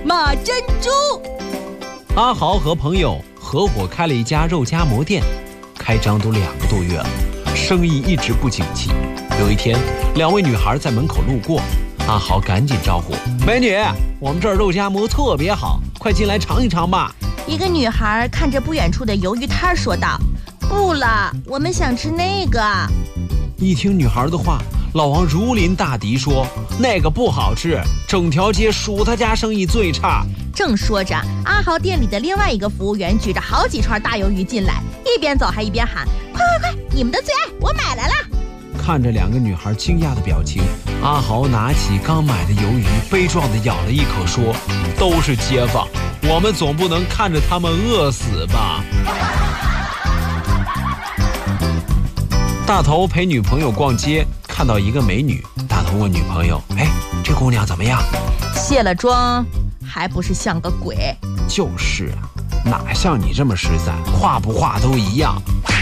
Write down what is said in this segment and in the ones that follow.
马珍珠。 阿豪和朋友合伙开了一家肉夹馍店，开张都2个多月了，生意一直不景气。有一天，2位女孩在门口路过，阿豪赶紧招呼：“美女，我们这儿肉夹馍特别好，快进来尝一尝吧。” 一个女孩看着不远处的鱿鱼摊说道：“不了，我们想吃那个。” 一听女孩的话，老王如临大敌说：“那个不好吃，整条街数他家生意最差。” 正说着，阿豪店里的另外一个服务员举着好几串大鱿鱼进来，一边走还一边喊：“快快快，你们的最爱，我买来了！” 看着2个女孩惊讶的表情，阿豪拿起刚买的鱿鱼，悲壮地咬了一口，说：“都是街坊，我们总不能看着他们饿死吧？”大头陪女朋友逛街，看到一个美女，大头问女朋友：“哎，这姑娘怎么样？” 卸了妆，还不是像个鬼？ 就是啊，哪像你这么实在，画不画都一样。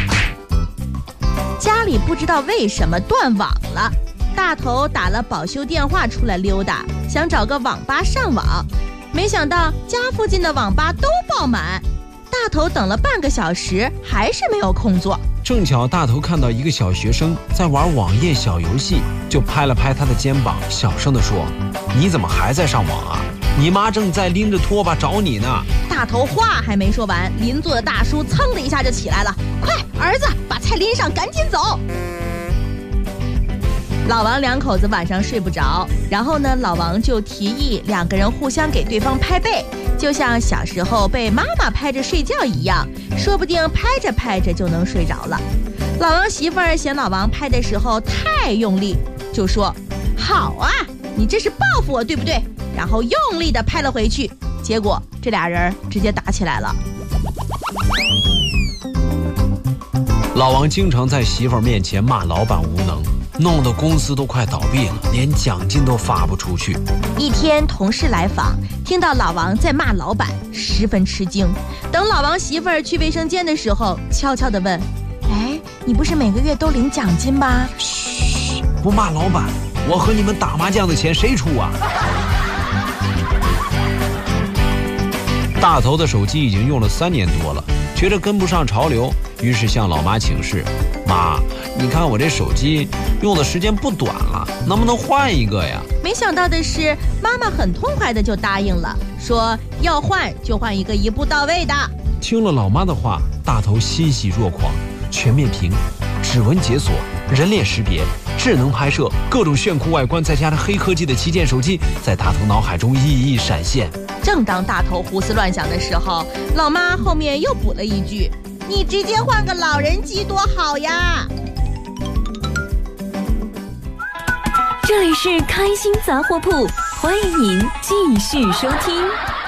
家里不知道为什么断网了，大头打了保修电话出来溜达，想找个网吧上网，没想到家附近的网吧都爆满。大头等了半个小时，还是没有空座。 正巧大头看到一个小学生在玩网页小游戏，就拍了拍他的肩膀，小声地说：“你怎么还在上网啊？你妈正在拎着拖把找你呢。” 大头话还没说完，邻座的大叔噌的一下就起来了：“快，儿子，把菜拎上，赶紧走！”老王2口子晚上睡不着，然后呢，老王就提议2个人互相给对方拍背，就像小时候被妈妈拍着睡觉一样，说不定拍着拍着就能睡着了。老王媳妇儿嫌老王拍的时候太用力，就说：“好啊，你这是报复我对不对？”然后用力地拍了回去，结果这俩人直接打起来了。 老王经常在媳妇儿面前骂老板无能，弄得公司都快倒闭了，连奖金都发不出去。 一天同事来访，听到老王在骂老板，十分吃惊。等老王媳妇儿去卫生间的时候，悄悄地问：“哎，你不是每个月都领奖金吗？”“ 嘘，不骂老板，我和你们打麻将的钱谁出啊？”大头的手机已经用了3年多了，觉得跟不上潮流，于是向老妈请示：“妈，你看我这手机用的时间不短了，能不能换一个呀？” 没想到的是，妈妈很痛快的就答应了，说要换就换一个一步到位的。 听了老妈的话，大头欣喜若狂，全面屏、指纹解锁、人脸识别、智能拍摄，各种炫酷外观再加上黑科技的旗舰手机，在大头脑海中熠熠闪现。 正当大头胡思乱想的时候，老妈后面又补了一句：“你直接换个老人机多好呀！” 这里是开心杂货铺，欢迎您继续收听。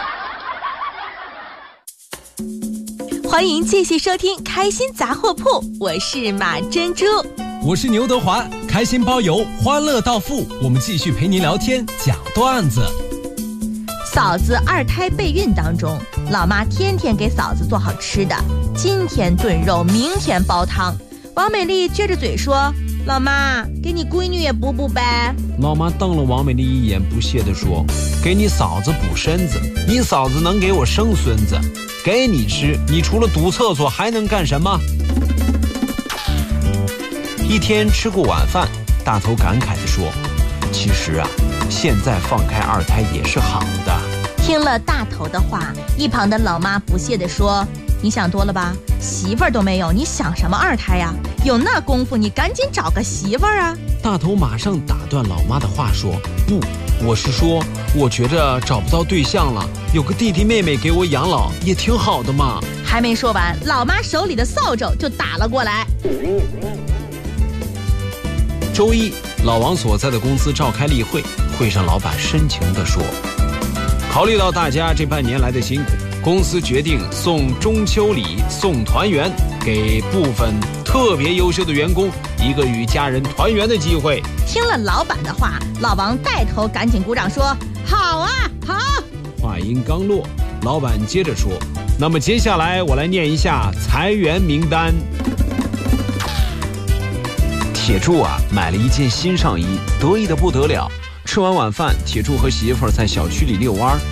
欢迎继续收听开心杂货铺，我是马珍珠， 我是牛德华，开心包邮，欢乐到付，我们继续陪您聊天讲段子。 嫂子2胎备孕当中，老妈天天给嫂子做好吃的，今天炖肉，明天煲汤。王美丽撅着嘴说：“老妈，给你闺女也补补呗。” 老妈瞪了王美丽一眼，不屑地说：“给你嫂子补身子，你嫂子能给我生孙子？给你吃，你除了堵厕所还能干什么？”一天吃过晚饭，大头感慨地说：“其实啊，现在放开2胎也是好的。” 听了大头的话，一旁的老妈不屑地说：“你想多了吧？媳妇儿都没有，你想什么2胎呀？有那功夫，你赶紧找个媳妇儿啊！” 大头马上打断老妈的话说：“不，我是说，我觉着找不到对象了，有个弟弟妹妹给我养老也挺好的嘛。” 还没说完，老妈手里的扫帚就打了过来。 周一，老王所在的公司召开例会，会上老板深情地说：“考虑到大家这半年来的辛苦，公司决定送中秋礼、送团圆，给部分特别优秀的员工一个与家人团圆的机会。” 听了老板的话，老王带头赶紧鼓掌说：“好啊，好！” 话音刚落，老板接着说：“那么接下来我来念一下裁员名单。”铁柱啊，买了一件新上衣，得意的不得了。吃完晚饭，铁柱和媳妇儿在小区里遛弯。